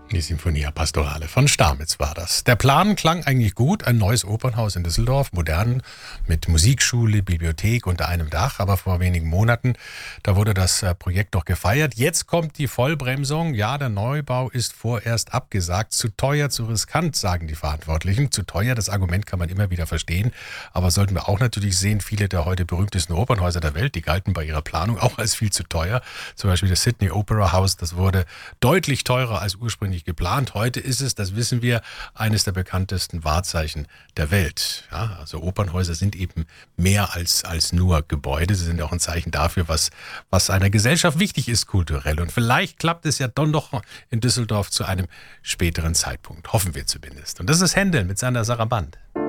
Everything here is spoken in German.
Die Sinfonia Pastorale von Stamitz war das. Der Plan klang eigentlich gut, ein neues Opernhaus in Düsseldorf, modern, mit Musikschule, Bibliothek unter einem Dach. Aber vor wenigen Monaten, da wurde das Projekt doch gefeiert. Jetzt kommt die Vollbremsung. Ja, der Neubau ist vorerst abgesagt. Zu teuer, zu riskant, sagen die Verantwortlichen. Zu teuer, das Argument kann man immer wieder verstehen. Aber sollten wir auch natürlich sehen, viele der heute berühmtesten Opernhäuser der Welt, die galten bei ihrer Planung auch als viel zu teuer. Zum Beispiel das Sydney Opera House, das wurde deutlich teurer als ursprünglich geplant. Heute ist es, das wissen wir, eines der bekanntesten Wahrzeichen der Welt. Ja, also Opernhäuser sind eben mehr als nur Gebäude. Sie sind auch ein Zeichen dafür, was einer Gesellschaft wichtig ist kulturell. Und vielleicht klappt es ja dann doch in Düsseldorf zu einem späteren Zeitpunkt. Hoffen wir zumindest. Und das ist Händel mit seiner Sarabande.